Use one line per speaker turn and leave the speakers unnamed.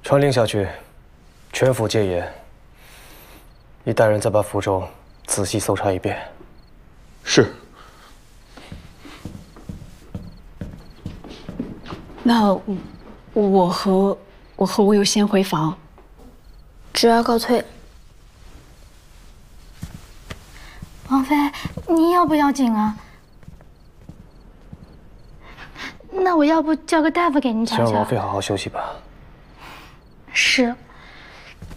传令下去，全府戒严。你带人再把府中仔细搜查一遍。
是。
那我和我有先回房。
侄儿告退。
王妃，你要不要紧啊？那我要不叫个大夫给您瞧瞧？
先让王妃好好休息吧。
是。